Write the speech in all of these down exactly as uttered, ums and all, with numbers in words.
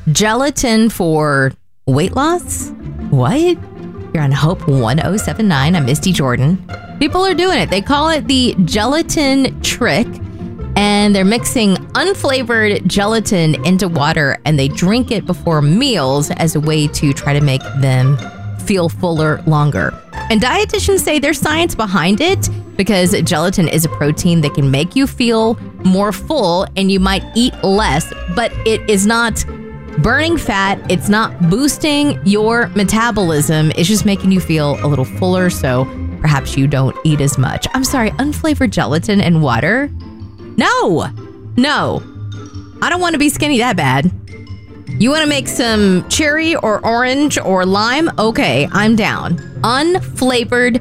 Gelatin for weight loss? What? You're on Hope one oh seven nine. I'm Misty Jordan. People are doing it. They call it the gelatin trick, and they're mixing unflavored gelatin into water, and they drink it before meals as a way to try to make them feel fuller longer. And dietitians say there's science behind it, because gelatin is a protein that can make you feel more full and you might eat less, but it is not burning fat. It's not boosting your metabolism. It's just making you feel a little fuller, so perhaps you don't eat as much. I'm sorry, unflavored gelatin and water? No, no. I don't want to be skinny that bad. You want to make some cherry or orange or lime? Okay, I'm down. Unflavored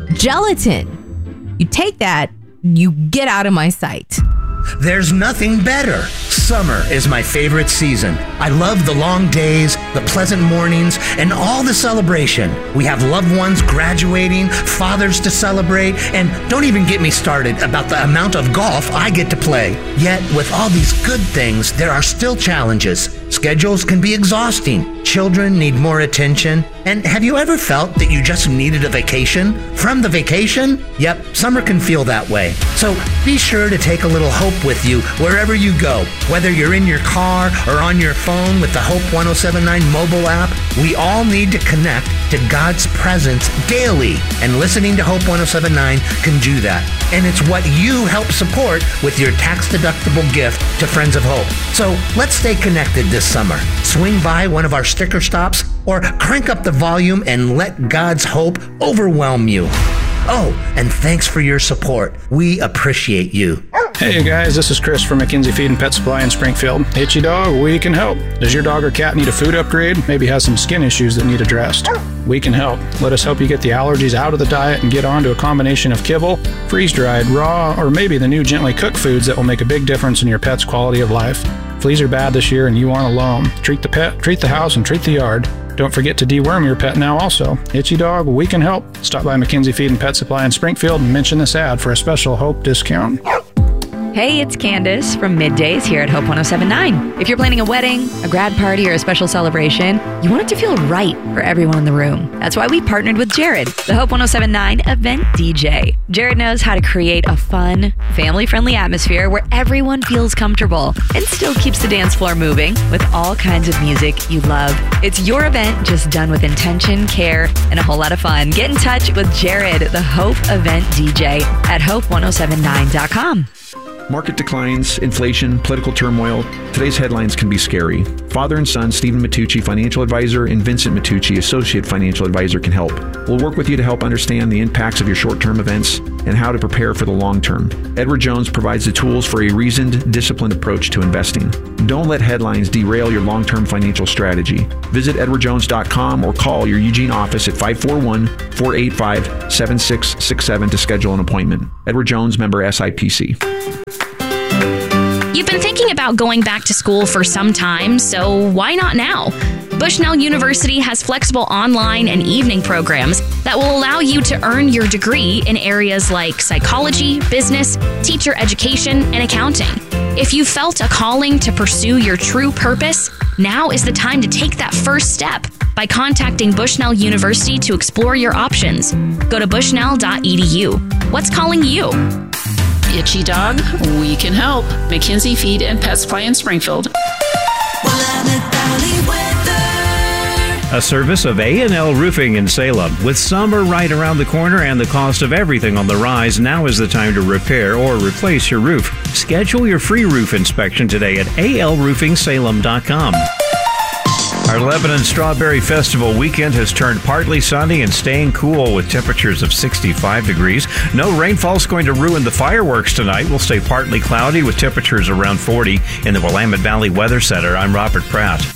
gelatin. You take that, you get out of my sight. There's nothing better. Summer is my favorite season. I love the long days, the pleasant mornings, and all the celebration. We have loved ones graduating, fathers to celebrate, and don't even get me started about the amount of golf I get to play. Yet, with all these good things, there are still challenges. Schedules can be exhausting. Children need more attention. And have you ever felt that you just needed a vacation? From the vacation? Yep, summer can feel that way. So be sure to take a little hope with you wherever you go. Whether you're in your car or on your phone with the Hope one oh seven nine mobile app, we all need to connect to God's presence daily. And listening to Hope one oh seven nine can do that. And it's what you help support with your tax-deductible gift to Friends of Hope. So let's stay connected this summer. Swing by one of our sticker stops or crank up the volume and let God's hope overwhelm you. Oh, and thanks for your support. We appreciate you. Hey guys, this is Chris from McKinsey Feed and Pet Supply in Springfield. Itchy dog, we can help. Does your dog or cat need a food upgrade? Maybe has some skin issues that need addressed? We can help. Let us help you get the allergies out of the diet and get onto a combination of kibble, freeze-dried, raw, or maybe the new gently cooked foods that will make a big difference in your pet's quality of life. Fleas are bad this year and you aren't alone. Treat the pet, treat the house, and treat the yard. Don't forget to deworm your pet now also. Itchy dog, we can help. Stop by McKinsey Feed and Pet Supply in Springfield and mention this ad for a special Hope discount. Hey, it's Candace from Middays here at Hope one oh seven nine. If you're planning a wedding, a grad party, or a special celebration, you want it to feel right for everyone in the room. That's why we partnered with Jared, the Hope one oh seven nine event D J. Jared knows how to create a fun, family-friendly atmosphere where everyone feels comfortable and still keeps the dance floor moving with all kinds of music you love. It's your event, just done with intention, care, and a whole lot of fun. Get in touch with Jared, the Hope event D J, at hope one oh seven nine dot com. Market declines, inflation, political turmoil. Today's headlines can be scary. Father and son, Stephen Matucci, financial advisor, and Vincent Matucci, associate financial advisor, can help. We'll work with you to help understand the impacts of your short-term events and how to prepare for the long term. Edward Jones provides the tools for a reasoned, disciplined approach to investing. Don't let headlines derail your long-term financial strategy. Visit edward jones dot com or call your Eugene office at five four one, four eight five, seven six six seven to schedule an appointment. Edward Jones, member S I P C. You've been thinking about going back to school for some time, so why not now? Bushnell University has flexible online and evening programs that will allow you to earn your degree in areas like psychology, business, teacher education, and accounting. If you felt a calling to pursue your true purpose, now is the time to take that first step by contacting Bushnell University to explore your options. Go to bushnell dot e d u. What's calling you? Itchy dog, we can help. McKinsey Feed and Pet Supply in Springfield. A service of A and L Roofing in Salem. With summer right around the corner and the cost of everything on the rise, now is the time to repair or replace your roof. Schedule your free roof inspection today at a l roofing salem dot com. Our Lebanon Strawberry Festival weekend has turned partly sunny and staying cool with temperatures of sixty-five degrees. No rainfall is going to ruin the fireworks tonight. We'll stay partly cloudy with temperatures around forty. In the Willamette Valley Weather Center, I'm Robert Pratt.